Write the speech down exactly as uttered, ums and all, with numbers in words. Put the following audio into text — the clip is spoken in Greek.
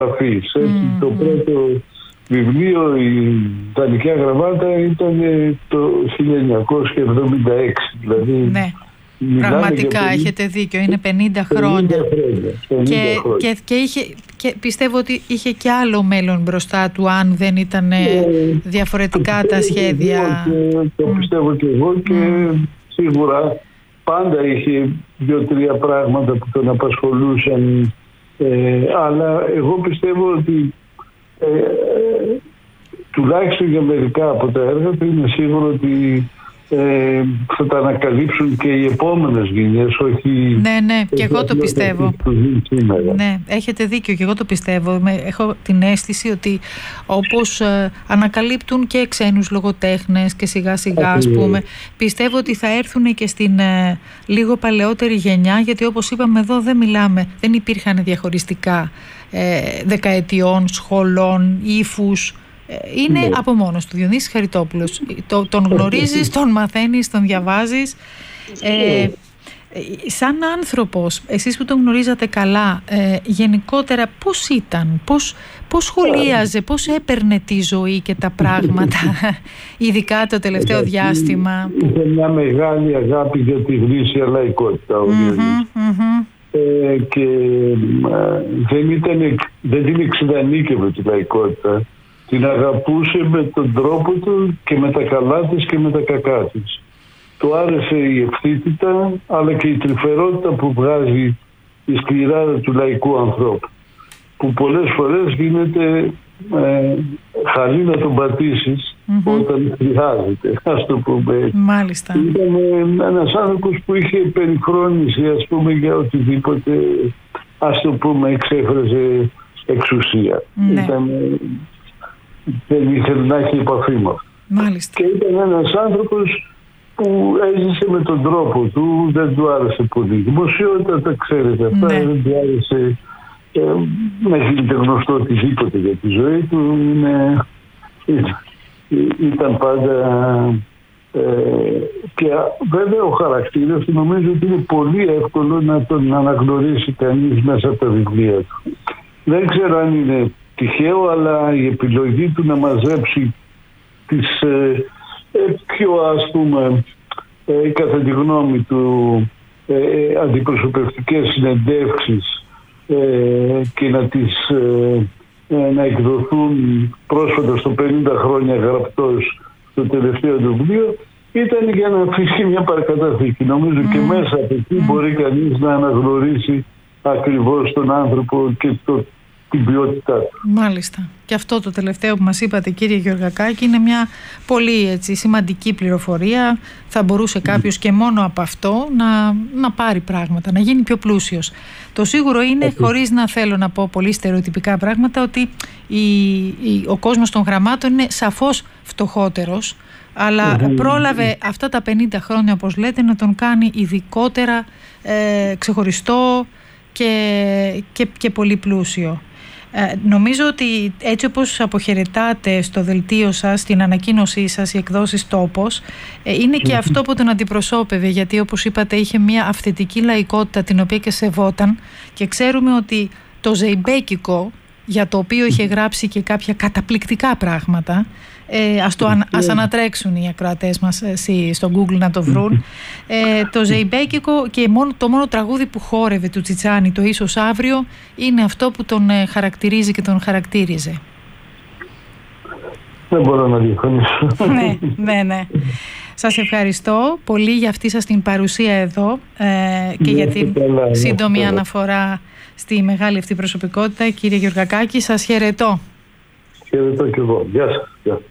Mm-hmm. Το πρώτο βιβλίο, η Ιταλικά Γραμμάτα, ήταν το χίλια εννιακόσια εβδομήντα έξι. Δηλαδή, ναι, πραγματικά πενήντα, έχετε δίκιο, είναι πενήντα χρόνια. χρόνια, πενήντα και, χρόνια. Και, και, είχε, και πιστεύω ότι είχε και άλλο μέλλον μπροστά του αν δεν ήταν ναι, διαφορετικά τα σχέδια. Και, το πιστεύω και εγώ και mm. σίγουρα πάντα είχε δύο-τρία πράγματα που τον απασχολούσαν. Ε, αλλά εγώ πιστεύω ότι ε, ε, τουλάχιστον για μερικά από τα έργα του είναι σίγουρο ότι ε, θα τα ανακαλύψουν και οι επόμενες γενιές, όχι... Ναι, ναι, και εγώ το πιστεύω. Ναι, έχετε δίκιο και εγώ το πιστεύω. Έχω την αίσθηση ότι όπως ε, ανακαλύπτουν και ξένους λογοτέχνες και σιγά σιγά, ας πούμε, πιστεύω ότι θα έρθουν και στην ε, λίγο παλαιότερη γενιά, γιατί όπως είπαμε εδώ δεν μιλάμε, δεν υπήρχαν διαχωριστικά ε, δεκαετιών, σχολών, ύφους. Είναι ναι. από μόνος του, Διονύσης Χαριτόπουλος. Το, τον γνωρίζεις, τον μαθαίνεις, τον διαβάζεις. Ε, σαν άνθρωπος, εσείς που τον γνωρίζατε καλά, ε, γενικότερα πώς ήταν, πώς, πώς σχολίαζε, πώς έπαιρνε τη ζωή και τα πράγματα, ειδικά το τελευταίο διάστημα. Είχε μια μεγάλη αγάπη για τη γνήσια λαϊκότητα ο Διονύσης. Mm-hmm, mm-hmm. Ε, και ε, δεν, ήταν, δεν την εξειδανίκευε τη λαϊκότητα. Την αγαπούσε με τον τρόπο του και με τα καλά της και με τα κακά της. Του άρεσε η ευθύτητα, αλλά και η τρυφερότητα που βγάζει η σκληράδα του λαϊκού ανθρώπου, που πολλές φορές γίνεται ε, χαλή να τον πατήσεις mm-hmm. όταν χρειάζεται, ας το πούμε. Μάλιστα. Ήταν ένας άνθρωπος που είχε περιφρόνηση, ας πούμε, για οτιδήποτε, ας το πούμε, εξέφραζε εξουσία. Ναι. Ήταν, δεν ήθελε να έχει επαφή με αυτό. Μάλιστα. Και ήταν ένας άνθρωπος που έζησε με τον τρόπο του, δεν του άρεσε πολύ. Η δημοσιότητα τα ξέρετε αυτά, ναι. δεν του άρεσε ε, να γίνεται γνωστό οτιδήποτε για τη ζωή του. Είναι, ήταν πάντα ε, και βέβαια ο χαρακτήρας του νομίζω ότι είναι πολύ εύκολο να τον αναγνωρίσει κανείς μέσα από τα βιβλία του. Δεν ξέρω αν είναι τυχαίο, αλλά η επιλογή του να μαζέψει τις ε, ε, πιο, ας πούμε, ε, κατά τη γνώμη του ε, ε, αντιπροσωπευτικές συνεντεύξεις ε, και να τις ε, ε, να εκδοθούν πρόσφατα στο πενήντα χρόνια γραπτός στο τελευταίο του βιβλίο, ήταν για να αφήσει μια παρακαταθήκη. Νομίζω mm. και μέσα από εκεί mm. μπορεί κανείς να αναγνωρίσει ακριβώς τον άνθρωπο και το την ποιότητά του. Μάλιστα. Και αυτό το τελευταίο που μας είπατε, κύριε Γεωργακάκη, είναι μια πολύ έτσι, σημαντική πληροφορία. Θα μπορούσε κάποιος και μόνο από αυτό να, να πάρει πράγματα, να γίνει πιο πλούσιος. Το σίγουρο είναι, okay. χωρίς να θέλω να πω πολύ στερεοτυπικά πράγματα, ότι η, η, ο κόσμος των γραμμάτων είναι σαφώς φτωχότερος, αλλά mm-hmm. πρόλαβε αυτά τα πενήντα χρόνια, όπως λέτε, να τον κάνει ειδικότερα ε, ξεχωριστό και, και, και πολύ πλούσιο. Ε, νομίζω ότι έτσι όπως αποχαιρετάτε στο δελτίο σας, στην ανακοίνωσή σας, οι εκδόσεις Τόπος, ε, είναι και αυτό που τον αντιπροσώπευε, γιατί όπως είπατε είχε μια αυθεντική λαϊκότητα την οποία και σεβόταν, και ξέρουμε ότι το ζεϊμπέκικο, για το οποίο είχε γράψει και κάποια καταπληκτικά πράγματα, ε, ας, το, ας ανατρέξουν οι ακροατές μας ε, στο Google να το βρουν, ε, το ζεϊμπέκικο, και μόνο, το μόνο τραγούδι που χόρευε του Τσιτσάνι, το Ίσως Αύριο, είναι αυτό που τον ε, χαρακτηρίζει και τον χαρακτήριζε. Δεν μπορώ να διαφωνήσω. Ναι, ναι, ναι. Σας ευχαριστώ πολύ για αυτή σας την παρουσία εδώ ε, και για την καλά, σύντομη καλά. αναφορά στη μεγάλη αυτή προσωπικότητα. Κύριε Γεωργακάκη, σας χαιρετώ. Χαιρετώ και εγώ. Γεια σας. Γεια.